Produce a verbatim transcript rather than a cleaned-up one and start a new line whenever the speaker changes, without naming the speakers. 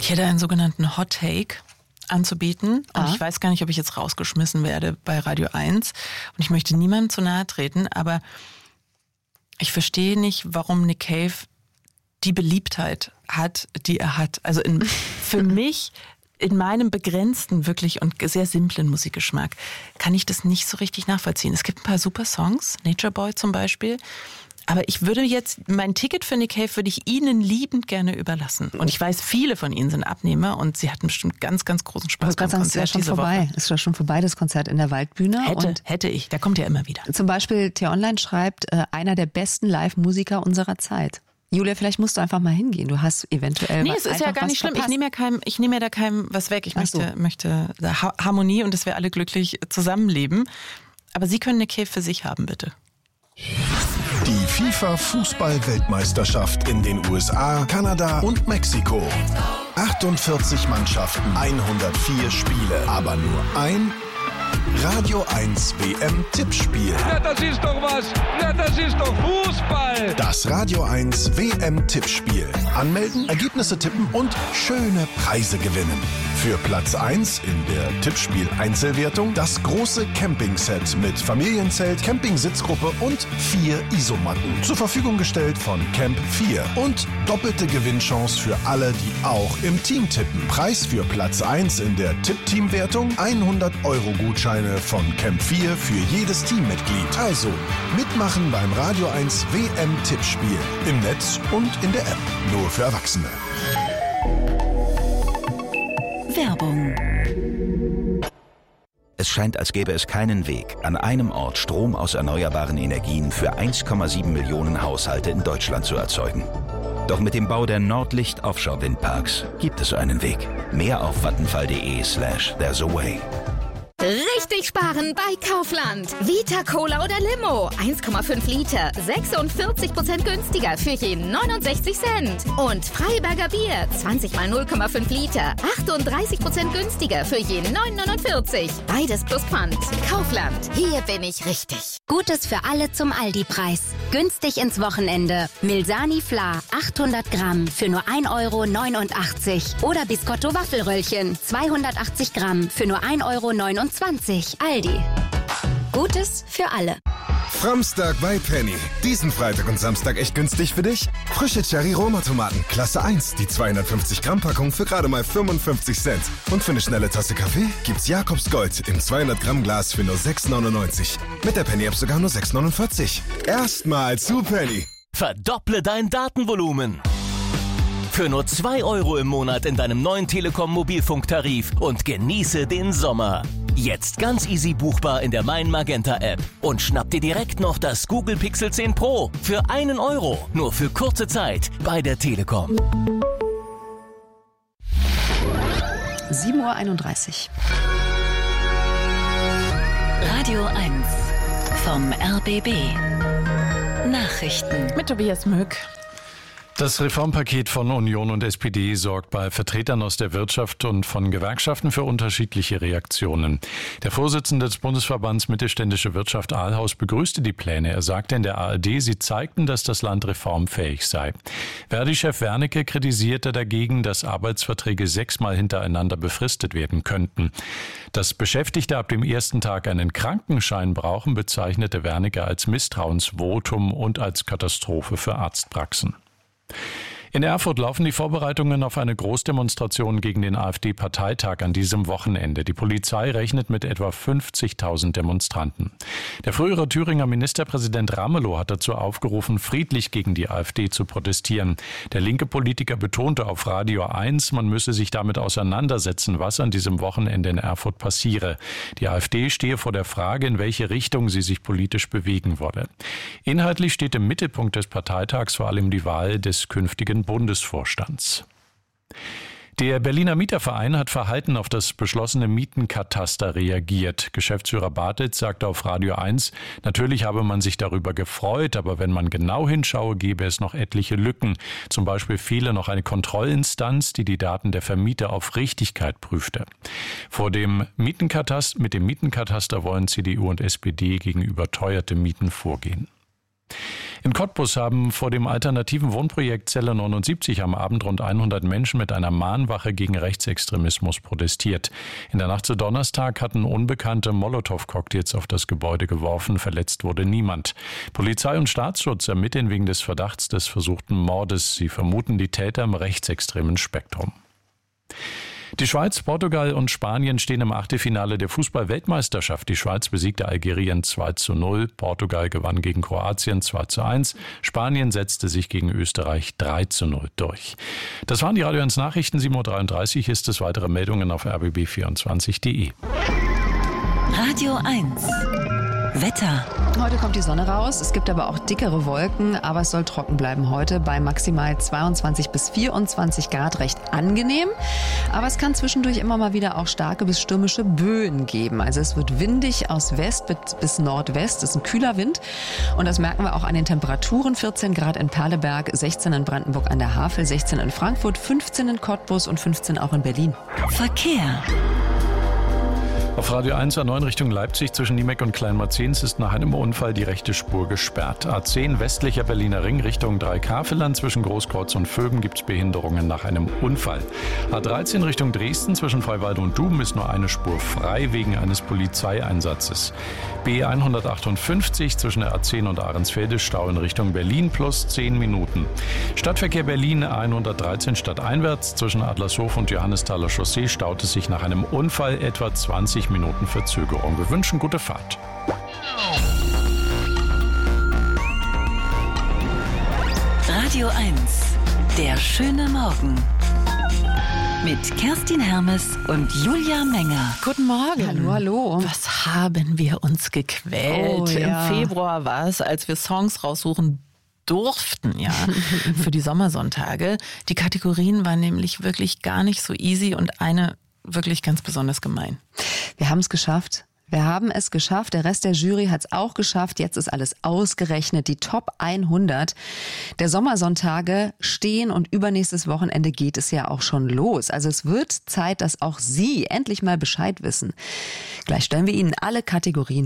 Ich hätte einen sogenannten Hot Take anzubieten. Und
Ah.
ich weiß gar nicht, ob ich jetzt rausgeschmissen werde bei Radio eins. Und ich möchte niemandem zu nahe treten, aber ich verstehe nicht, warum Nick Cave die Beliebtheit hat, die er hat. Also in, für mich, in meinem begrenzten, wirklich und sehr simplen Musikgeschmack, kann ich das nicht so richtig nachvollziehen. Es gibt ein paar super Songs, Nature Boy zum Beispiel. Aber ich würde jetzt, mein Ticket für Nick Cave würde ich Ihnen liebend gerne überlassen. Und ich weiß, viele von Ihnen sind Abnehmer und Sie hatten bestimmt ganz, ganz großen Spaß
Ich
beim
sagen, es ist ja
Konzert
schon
diese
vorbei.
Woche.
Es ist ja schon vorbei, das Konzert in der Waldbühne.
Hätte,
Und
hätte ich. Der kommt ja immer wieder.
zum Beispiel T-Online schreibt, äh, einer der besten Live-Musiker unserer Zeit. Julia, vielleicht musst du einfach mal hingehen. Du hast eventuell
Nee,
was
es ist ja
einfach
gar
was
nicht schlimm. Ich
verpasst.
nehme ja keinem, ich nehme ja da keinem was weg. Ich
Ach so.
möchte, möchte da Ha- Harmonie und dass wir alle glücklich zusammenleben. Aber Sie können eine Cave für sich haben, bitte.
Die FIFA-Fußball-Weltmeisterschaft in den U S A, Kanada und Mexiko. achtundvierzig Mannschaften, hundertvier Spiele, aber nur ein Radio eins W M-Tippspiel.
Na, das ist doch was. Na, das ist doch Fußball.
Das Radio eins W M-Tippspiel. Anmelden, Ergebnisse tippen und schöne Preise gewinnen. Für Platz eins in der Tippspiel-Einzelwertung das große Campingset mit Familienzelt, Campingsitzgruppe und vier Isomatten. Zur Verfügung gestellt von Camp vier. Und doppelte Gewinnchance für alle, die auch im Team tippen. Preis für Platz eins in der Tipp-Team-Wertung hundert Euro Gutscheine von Camp vier für jedes Teammitglied. Also mitmachen beim Radio eins W M-Tippspiel. Im Netz und in der App. Nur für Erwachsene.
Werbung. Es scheint, als gäbe es keinen Weg, an einem Ort Strom aus erneuerbaren Energien für eins Komma sieben Millionen Haushalte in Deutschland zu erzeugen. Doch mit dem Bau der Nordlicht Offshore Windparks gibt es einen Weg. Mehr auf vattenfall.de slash there's a way.
Richtig sparen bei Kaufland. Vita Cola oder Limo. eins Komma fünf Liter. sechsundvierzig Prozent günstiger für je neunundsechzig Cent. Und Freiberger Bier. zwanzig mal null Komma fünf Liter. achtunddreißig Prozent günstiger für je neun neunundvierzig. Beides plus Pfand. Kaufland. Hier bin ich richtig.
Gutes für alle zum Aldi-Preis. Günstig ins Wochenende. Milsani Fla achthundert Gramm für nur ein Euro neunundachtzig. Oder Biscotto Waffelröllchen zweihundertachtzig Gramm für nur ein Euro neunundzwanzig. Aldi. Gutes für alle.
Framstag bei Penny. Diesen Freitag und Samstag echt günstig für dich? Frische Cherry-Roma-Tomaten, Klasse eins, die zweihundertfünfzig Gramm Packung für gerade mal fünfundfünfzig Cent. Und für eine schnelle Tasse Kaffee gibt's Jakobs Gold im zweihundert Gramm Glas für nur sechs neunundneunzig. Mit der Penny-App sogar nur sechs neunundvierzig. Erstmal zu Penny.
Verdopple dein Datenvolumen. Für nur zwei Euro im Monat in deinem neuen Telekom-Mobilfunktarif und genieße den Sommer. Jetzt ganz easy buchbar in der Mein Magenta App. Und schnapp dir direkt noch das Google Pixel zehn Pro für einen Euro. Nur für kurze Zeit bei der Telekom.
sieben Uhr einunddreißig.
Radio eins vom R B B. Nachrichten.
Mit Tobias Möck.
Das Reformpaket von Union und S P D sorgt bei Vertretern aus der Wirtschaft und von Gewerkschaften für unterschiedliche Reaktionen. Der Vorsitzende des Bundesverbands Mittelständische Wirtschaft Ahlhaus begrüßte die Pläne. Er sagte in der A R D, sie zeigten, dass das Land reformfähig sei. Verdi-Chef Wernicke kritisierte dagegen, dass Arbeitsverträge sechsmal hintereinander befristet werden könnten. Dass Beschäftigte ab dem ersten Tag einen Krankenschein brauchen, bezeichnete Wernicke als Misstrauensvotum und als Katastrophe für Arztpraxen. In Erfurt laufen die Vorbereitungen auf eine Großdemonstration gegen den AfD-Parteitag an diesem Wochenende. Die Polizei rechnet mit etwa fünfzigtausend Demonstranten. Der frühere Thüringer Ministerpräsident Ramelow hat dazu aufgerufen, friedlich gegen die AfD zu protestieren. Der linke Politiker betonte auf Radio eins, man müsse sich damit auseinandersetzen, was an diesem Wochenende in Erfurt passiere. Die AfD stehe vor der Frage, in welche Richtung sie sich politisch bewegen wolle. Inhaltlich steht im Mittelpunkt des Parteitags vor allem die Wahl des künftigen Bundesvorstands. Der Berliner Mieterverein hat verhalten auf das beschlossene Mietenkataster reagiert. Geschäftsführer Bartels sagte auf Radio eins, natürlich habe man sich darüber gefreut, aber wenn man genau hinschaue, gäbe es noch etliche Lücken. Zum Beispiel fehle noch eine Kontrollinstanz, die die Daten der Vermieter auf Richtigkeit prüfte. Vor dem Mietenkataster, mit dem Mietenkataster wollen C D U und S P D gegen überteuerte Mieten vorgehen. In Cottbus haben vor dem alternativen Wohnprojekt Zelle neunundsiebzig am Abend rund hundert Menschen mit einer Mahnwache gegen Rechtsextremismus protestiert. In der Nacht zu Donnerstag hatten Unbekannte Molotow-Cocktails auf das Gebäude geworfen. Verletzt wurde niemand. Polizei und Staatsschutz ermitteln wegen des Verdachts des versuchten Mordes. Sie vermuten die Täter im rechtsextremen Spektrum. Die Schweiz, Portugal und Spanien stehen im Achtelfinale der Fußball-Weltmeisterschaft. Die Schweiz besiegte Algerien zwei zu null, Portugal gewann gegen Kroatien zwei zu eins, Spanien setzte sich gegen Österreich drei zu null durch. Das waren die Radio eins Nachrichten, sieben Uhr dreiunddreißig ist es. Weitere Meldungen auf r b b vierundzwanzig punkt de.
Radio eins Wetter.
Heute kommt die Sonne raus, es gibt aber auch dickere Wolken, aber es soll trocken bleiben heute bei maximal zweiundzwanzig bis vierundzwanzig Grad, recht angenehm. Aber es kann zwischendurch immer mal wieder auch starke bis stürmische Böen geben. Also es wird windig aus West bis Nordwest, das ist ein kühler Wind und das merken wir auch an den Temperaturen. vierzehn Grad in Perleberg, sechzehn in Brandenburg an der Havel, sechzehn in Frankfurt, fünfzehn in Cottbus und fünfzehn auch in Berlin.
Verkehr.
Auf Radio eins A neun Richtung Leipzig zwischen Niemeck und Kleinmarzens ist nach einem Unfall die rechte Spur gesperrt. A zehn westlicher Berliner Ring Richtung Dreikafelland zwischen Großkreuz und Vöben gibt es Behinderungen nach einem Unfall. A dreizehn Richtung Dresden zwischen Freiwalde und Duben ist nur eine Spur frei wegen eines Polizeieinsatzes. B hundertachtundfünfzig zwischen der A zehn und Ahrensfelde Stau in Richtung Berlin plus zehn Minuten. Stadtverkehr Berlin A hundertdreizehn stadteinwärts zwischen Adlershof und Johannesthaler Chaussee staut es sich nach einem Unfall etwa zwanzig Minuten Verzögerung. Wir wünschen gute Fahrt.
Radio eins, der schöne Morgen. Mit Kerstin Hermes und Julia Menger.
Guten Morgen.
Hallo, hallo.
Was haben wir uns gequält?
Oh, ja.
Im Februar war es, als wir Songs raussuchen durften, ja, für die Sommersonntage. Die Kategorien waren nämlich wirklich gar nicht so easy und eine wirklich ganz besonders gemein.
Wir haben es geschafft. Wir haben es geschafft. Der Rest der Jury hat es auch geschafft. Jetzt ist alles ausgerechnet. Die Top hundert der Sommersonntage stehen und übernächstes Wochenende geht es ja auch schon los. Also es wird Zeit, dass auch Sie endlich mal Bescheid wissen. Gleich stellen wir Ihnen alle Kategorien